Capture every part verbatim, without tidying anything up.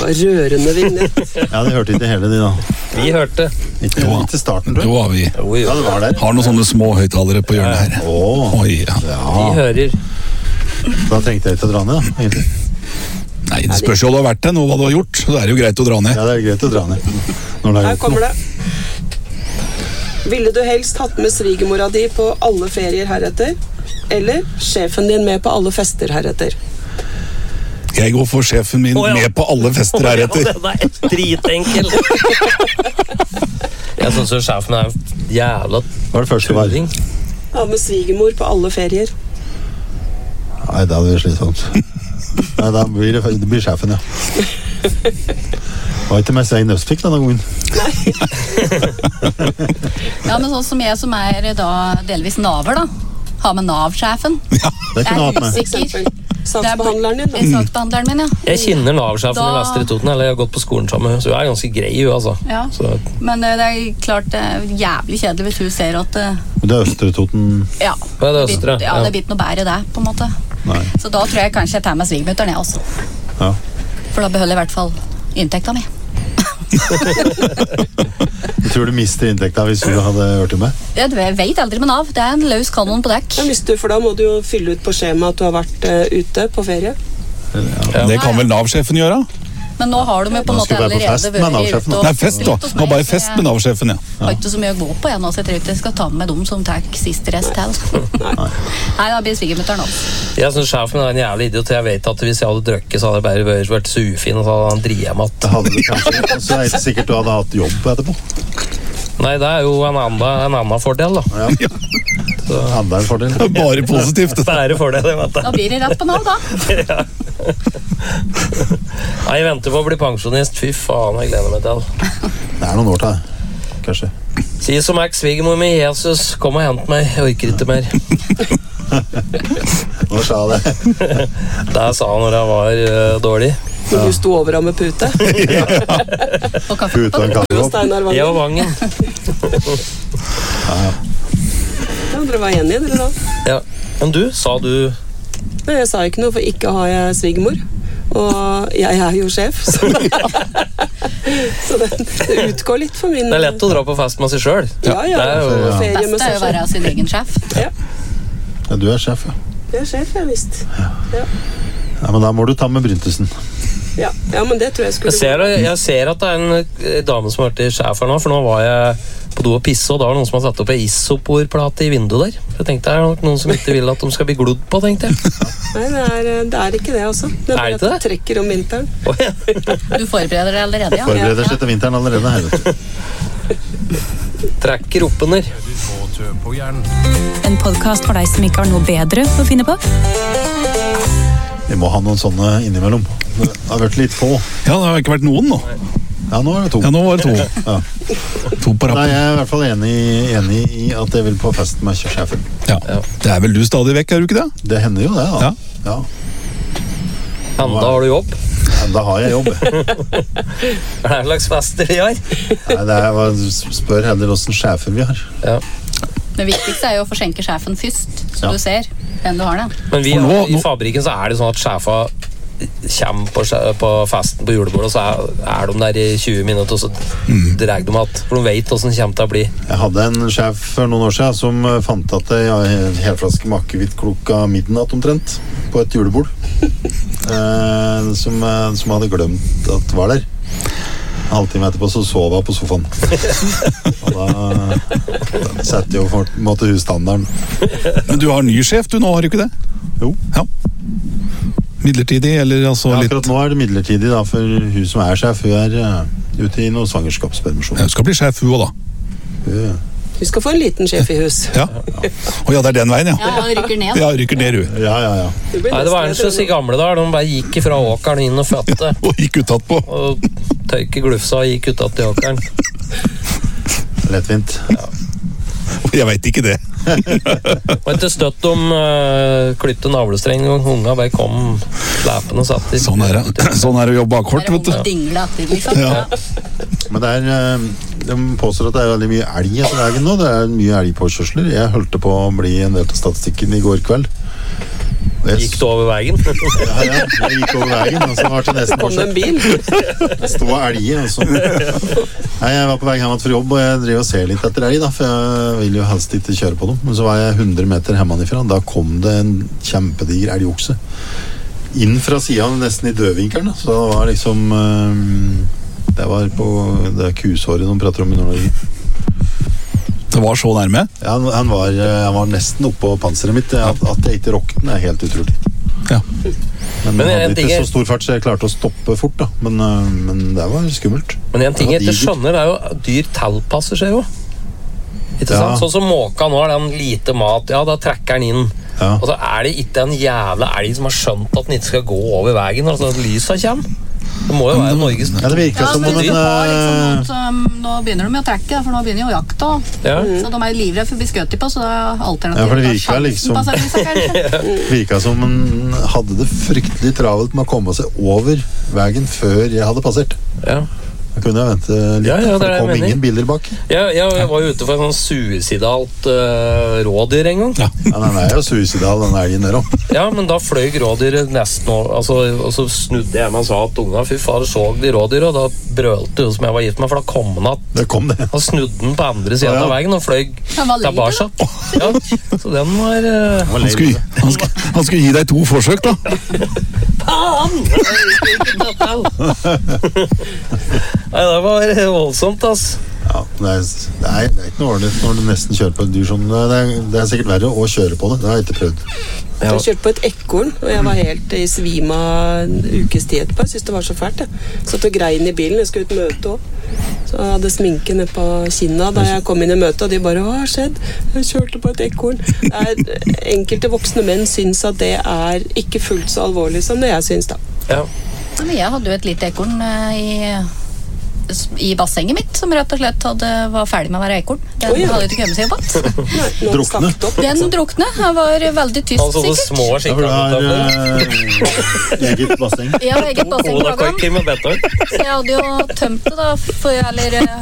rørende vignett. Ja, de hørte ikke hele de da. Vi hørte. Ikke, Jo. ikke starten, tror jeg. Jo, har vi. Ja, det var der. Har noen sånne små høyttalere på hjørnet her. Åh, Oi, ja. Vi ja. hører. Da trengte jeg ikke å dra ned, da, egentlig. Nei, det spørs jo hva du har vært til, nå hva du har gjort, så det er jo greit å dra ned. Ja, det er greit å dra ned. Når det er Her gjort kommer noe. det. Ville du helst hatt med svigermora di på alle ferier heretter? Eller sjefen din med på alle fester heretter? Jeg går for sjefen min Å, ja. med på alle fester heretter. Ja, det er dritenkel. Jeg synes jo sjefen er jævla Hva var det første var? tulling. Ha med svigermor på alle ferier. Nei, da hadde vi slitsomt. Nei, da blir det, det blir sjefen, ja. Var ikke med seg i Nøstvik denne gangen. Ja, men sånn som jeg som er da delvis naver da, ha med Nav-sjefen. Det kunne jeg hatt med. For eksempel saksbehandleren din, da. Det er saksbehandleren min, ja. Jeg kjenner Nav-sjefen Da- i Vestre Toten, eller jeg har gått på skolen sammen, så hun er ganske grei, hun, altså. Ja. Så, Men eh, det er klart det er jævlig kjedelig hvis du ser at eh, Det er Østre Toten. ja, hva er det østre? ja, det blir ikke noe bedre det, på en måte. Nei. Så da tror jeg kanskje jeg tar med svigermutteren, jeg også. Ja. For da beholder jeg i hvert fall inntekta mi. Jeg tror du mister inntekta hvis du hadde hørt det med. Jeg vet aldri med Nav. Det er en løs kanon på dekk. Ja, hvis du, for da må du jo fylle ut på skjema at du har vært eh, ute på ferie. Det kan vel Nav-sjefen gjøre? Men nå har du med på en Nå måte skal vi være på allerede fest med vært Nav-sjefen, ute da. og Nei, fest da. spilt hos Nå meg, bare så fest jeg med Nav-sjefen, ja. har ikke så mye å gå på igjen, så jeg tror ikke jeg skal ta med dem som tar siste rest til. Nei, da blir svigermutteren også. jeg synes sjefen er en jævlig idiot, jeg vet at hvis jeg hadde drøkket, så hadde jeg bare vært, vært så ufin, og så hadde han driet meg. Det hadde du kanskje. Så er det ikke sikkert du hadde hatt jobb etterpå. Nei, det er jo en annen, en annen fordel, da. Ja. Hadde en fordel. Bare positivt. Bare fordel, jeg vet Da det. blir det rett på Nav, da. Nei, jeg venter på å bli pensjonist. Fy faen, jeg gleder meg til. Det er noen år til, kanskje. Si som eks-svigermor med Jesus, kom og hent meg, jeg orker ikke mer. Nå sa jeg det. Det sa han når jeg var uh, dårlig. Når du sto over ham med pute. Og Uten kaffekoppen. Og kaffekopp. Steinar Jeg og Vangen. Vangen. Ja, dere var enige, dere da. Ja. Men du, sa du... Men jeg sa ikke noe, for ikke har jeg svigermor. Og jeg er jo sjef, så, så det, det utgår litt for min... Det er lett å dra på fest med seg selv. Ja, ja. Det er jo... Ja. Ferie med Best er seg jo å være selv. sin egen sjef. Ja, Ja, du er sjef, ja. jeg er sjef, jeg visst. Ja. Ja, men da må du ta med Bryntesen. Ja, ja, men det tror jeg skulle Jeg ser, jeg ser at det er en eh, dame som har vært i sjef her nå, for nå var jeg på do og pisse, og da var det noen som har satt opp en isoporplate i vinduet der. For jeg tenkte det er nok noen som ikke vil at de skal bli glodd på, tenkte jeg. Nei, det er, det er ikke det, altså. Det Er er det bare ikke at det det? trekker om vinteren. Å, ja. Du forbereder deg allerede, ja. Forbereder seg til vinteren allerede her, vet du. Trekker opp under. En podcast for deg som ikke har noe bedre å finne på. Vi må ha noen sånne innimellom. Det har vært litt få. Ja, det har ikke vært noen nå. Ja, nå er det to. Ja, nå var det to. Ja. To på Nei, rappen. jeg er i hvert fall enig, enig i at jeg vil på fest med sjefen. Ja. Det er vel du stadig vekk, er du ikke det? Det hender jo det, da. Ja. Ja. Enda har du jobb. Men da har jeg jobb. Hva slags fester de har? Nei, det er, hva- spør heller hvordan sjefer vi har. Ja. Det viktigste er jo å få skjenke sjefen først, så Ja. du ser hvem du har den. Men vi, For nå- i nå- fabrikken så er det sånn at sjefa kommer på, sje- på festen på julebordet, og så er, er de der i tjue minutter, og så drar de at, for de vet hvordan det kommer til å bli. Jeg hadde en sjef for noen år siden som eh, fant at jeg har en helflaske makevitt klokka midnatt omtrent på et julebord. eh, som, eh, som hadde glemt at det var der. En halvtime etterpå så sov jeg på sofaen. Og da, da setter jo for en måte husstandarden. Men du har ny sjef du nå, har du ikke det? Jo. Ja. Midlertidig, eller altså Ja, litt... akkurat nå er det midlertidig da, for hun som er sjef, hun er uh, ute i noe svangerskapspermisjon. Ja, du skal bli sjef hun også da. Hun- Vi skal få en liten sjef i hus. Ja. Å ja, det er den veien, ja. Ja, han rykker ned. Ja, rykker ned, du. Ja, ja, ja. Du blir Nei, det var en nestleder, slags i gamle dager, de bare gikk fra åkeren inn og fødte, Og gikk uttatt på. og tøyke glufsa og gikk ut til åkeren. Lettvint. Jeg vet ikke det. Og ikke støtt om uh, klippte navlestreng en gang, unga bare kom slæpende og satt i. Sånn er det. Sånn er det å jobbe akkord, Bare vet du. hun dingle etter, liksom. Ja. Men det er, eh, de påstår at det er veldig mye elg etter veien nå. Det er mye elgpåkjørsler. Jeg holdt på å bli en del av statistikken i går kveld. Jeg- Gikk du over veien? Ja, ja, jeg gikk over veien, og så var det nesten Kom det en bil? Det stod elger, og så... Nei, jeg var på vei hjem fra jobb, og jeg driver og ser litt etter elg, da, for jeg vil jo helst ikke kjøre på dem. Men så var jeg hundre meter hjemmefra, da kom det en kjempediger elgokse. Inn fra siden, nesten i dødvinkelen, da. Så det var liksom... Um, det var på det kusåret de prater om i Nord-Norge. Det var så nærme? Ja, han, han, var, han var nesten oppe på panseret mitt. At, at jeg ikke rockte den er helt utrolig. Ja. Men, Men han en hadde ting ikke er- så stor fart, så jeg klarte å stoppe fort, da. Men, øh, men det var skummelt. Men en ting Det jeg var ikke digert. skjønner, er jo at dyr tilpasser seg jo. Ikke Ja. sant? Sånn som måka nå, er den lite mat, ja, da trekker den inn. Ja. Og så er det ikke en jævla elg som har skjønt at den ikke skal gå over veien, altså at lyset kommer. Det må jo være Norges Ja, det virket Ja, som men om du en har liksom øh, noen som, nå begynner de med å trekke, for nå begynner jo jakta. Ja. Så de er livredde for å bli skutt på, så det er alternativet. Ja, for det å ta virker sjansen liksom- på seg, kanskje. virket som en hadde det fryktelig travelt med å komme seg over veien før jeg hadde passert. Ja. Jeg kunne jo vente litt, Ja, ja, det er for det det kom jeg mener. ingen biler bak. Jeg, jeg, jeg var jo ute for en sånn suicidalt uh, rådyr en gang. Ja. Ja, den er jo suicidal, den elgen der også. Ja, men da fløy rådyret nesten over, altså, og så snudde jeg meg og sa at unga, fy faen, så de rådyret, og da brølte jo som jeg var gift med, for da kom han at Det kom det. han snudde den på andre siden Ja, ja. av veien og fløy Han var lei, tilbake. Ja, så den var uh, Han skulle, han, skulle, han skulle gi deg to forsøk, da. faen! Nei, det var voldsomt, ass. Ja, det er, det, er, det er ikke noe ordentlig når du nesten kjører på et dyr som det er, det er sikkert verre å kjøre på det. Det har jeg ikke prøvd. Jeg kjørte på et ekorn, og jeg var helt i svima en ukes tid etterpå. Jeg syntes det var så fælt. Jeg satt og grein i bilen. Jeg skulle ut møte også. Så jeg hadde sminke ned på kinna da jeg kom inn i møtet, og de bare, hva har skjedd? Jeg kjørte på et ekorn. Det er, enkelte voksne menn syns at det er ikke fullt så alvorlig som det jeg syns da. Ja. Ja, men jeg hadde jo et lite ekorn eh, i i bassenget mitt, som rett og slett hadde, var ferdig med å være ekorn. Den Oi, ja. hadde jo ikke kommet seg opp igjen. Nei, nå Drukne. stakk det opp. Den drukne. Han var veldig tyst, Han sånne sikkert. små Ja, for du skikkelig har øh, eget basseng. Jeg har eget basseng på hagen, Cola-korker med betong. så jeg hadde jo tømt det da, for eller eh,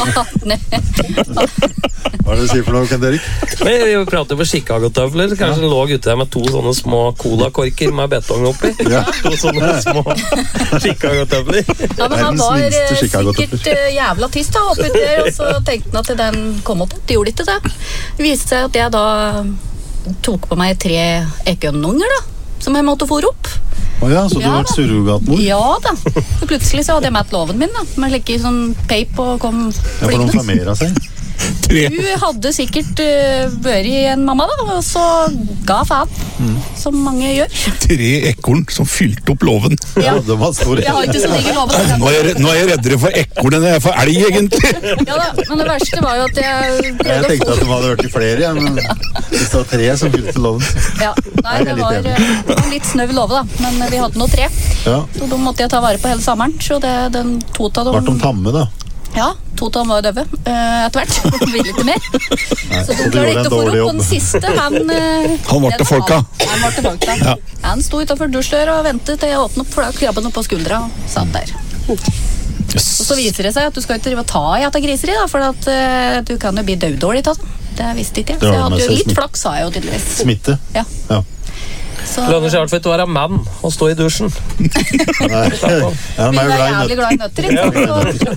Hva er det du sier for noe, Kent Erik? Men vi prater på Chicago-tøvler. Kanskje det lå ute der med to sånne små Cola-korker med betong oppi. Ja. To sånne små Chicago-tøvler. Ja, men han Verdens var minste eh, Chicago-tøfler. sikkert eh, jævla tyst da, oppi der, og så tenkte han at den kom opp. Det gjorde ikke det. Det viste seg at jeg da tok på meg tre ekornunger da, som jeg måtte fôre opp. Å ja, så du Ja, har vært da. surrogatmor? Ja da. Så plutselig så hadde jeg mett loven min da, med slik sånn peip og kom Ja, for noen flygende. tar mer av seg. Tre. Hun hadde sikkert uh, vært en mamma da, og så ga faen, som mange gjør. Tre ekorn som fylte opp låven. Ja, de var store. Jeg har ikke så digge loven. Nå er, jeg, nå er jeg reddere for ekorn enn jeg er for elg, egentlig. Ja da, men det verste var jo at jeg Jeg prøvde å tenkte få... at de hadde vært i flere, ja, men hvis det var tre som fylte loven. Ja, nei, Jeg er det litt var enig. eh, det var litt snøv love da, men vi hadde nå tre. Ja, Så da måtte jeg ta vare på hele sommeren, så det, den to av ble de dem... tamme da? Ja, to av dem var døve eh, etter hvert. De ville ikke mer. Nei, Så så de du klarte gjorde ikke en å få dårlig opp. Og den jobb. siste, han... eh, Han ble den til folka. Han, han ble til folka. Ja. Han sto utenfor dusjdøra og ventet til jeg åpnet opp, for da krabba han opp på skuldra og satt der. Og så viser det seg at du skal ikke drive og ta i at det er griseri, da, for at eh, du kan jo bli døddårlig av det. Det visste ikke jeg. Så jeg hadde jo litt flaks, sa jeg jo tydeligvis. Smitte? Ja. Ja. Så Lønner seg i hvert fall ikke å være mann og stå i dusjen. Nei, ja, de vi er jo er glad i jævlig nøtter. glad i nøtter, ikke sant?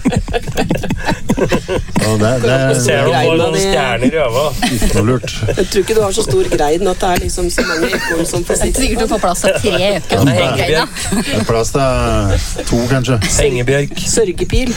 Ja, det, det, det Ser du er på noen stjerner i øva? ikke noe lurt. Jeg tror ikke du har så stor grein at det er liksom så mange ekorn som får Det er ikke sitte sikkert du får plass til tre øker. Det er hengebjørk. Det er plass til to, kanskje. Hengebjørk. Sørgepil.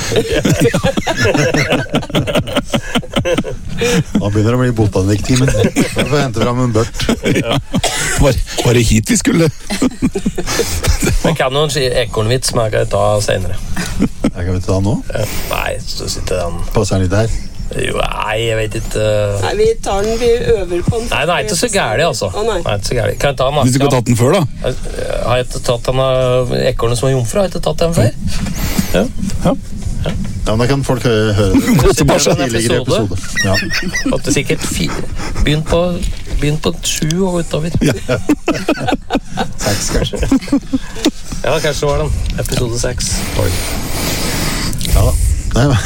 Da begynner det å bli botanikktimen. Vi får hente fram en børt. Ja. Var, var det hit vi skulle? Jeg kan jo en si- ekornvits, men jeg kan ta senere. Jeg kan vi ta den nå? Eh, Nei, så sitter den... Passer den litt her? Jo, nei, jeg vet ikke. Nei, vi tar den, vi øver på den. Nei, den er ikke så gærlig, altså. Å, nei. Nei, ikke så gærlig. Kan jeg ta den, da? Hvis du ikke har tatt den før, da? Jeg- Har jeg ikke tatt den av ekornet som er jomfru? Har jeg ikke tatt den før? Ja. Ja. Ja, men da kan folk hø- høre det. Gå tilbake. Tidligere episode. Ja. At det sikkert fire. Begynn på, begynn på sju og utover. Seks, kanskje. Ja, kanskje det var den. Episode seks. Oi. Ja da. Nei, men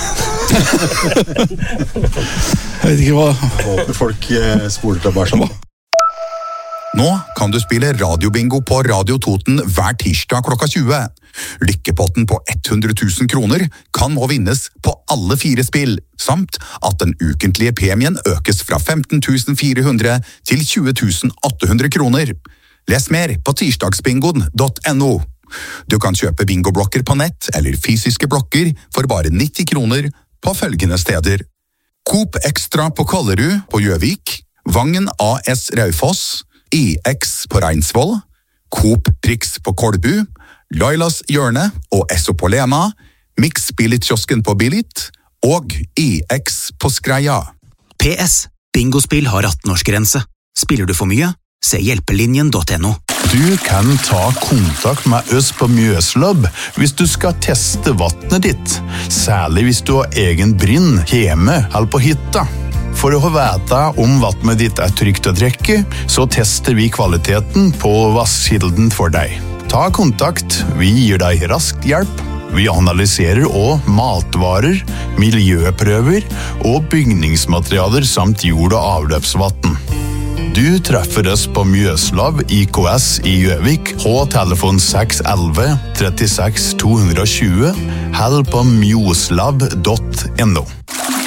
Jeg vet ikke hva håper folk eh, spoler tilbake. Nå kan du spille radiobingo på Radio Toten hver tirsdag klokka tjue. Lykkepotten på hundre tusen kroner kan nå vinnes på alle fire spill, samt at den ukentlige premien økes fra femten tusen fire hundre til tjue tusen åtte hundre kroner. Les mer på tirsdagsbingoen punktum no. Du kan kjøpe bingoblokker på nett eller fysiske blokker for bare nitti kroner på følgende steder. Coop Extra på Kollerud på Gjøvik, Vangen A S Raufoss, I X på Reinsvoll, Coop Prix på Kolbu, Lailas Hjørne og Esso på Lena, Mix Billit-kiosken på Billit og I X på Skreia. P S. Bingospill har atten-årsgrense. Spiller du for mye? Se hjelpelinjen punktum no. Du kan ta kontakt med oss på Mjøslab hvis du skal teste vattnet ditt, særlig hvis du har egen brinn hjemme eller på hytta. For å få vite om vattnet ditt er trygt å drikke, så tester vi kvaliteten på vasskilden for deg. Ta kontakt, vi gir deg raskt hjelp. Vi analyserer også matvarer, miljøprøver og bygningsmaterialer samt jord- og avløpsvatten. Du treffer oss på Mjøslab I K S i Gjøvik på telefon seks ett ett, tre seks to to nul, eller på mjoslab punktum no.